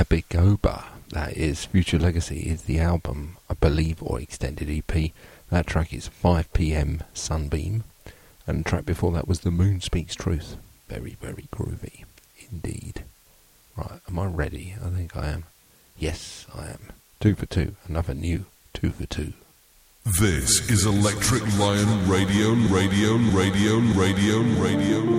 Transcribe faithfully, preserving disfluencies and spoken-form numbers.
Abigoba. That is Future Legacy is the album, I believe, or extended E P. That track is five p m Sunbeam, and the track before that was The Moon Speaks Truth. Very, very groovy indeed. Right, am I ready? I think I am. Yes, I am. Two for two. Another new two for two. This is Electric Lion Radio, Radio, Radio, Radio, Radio.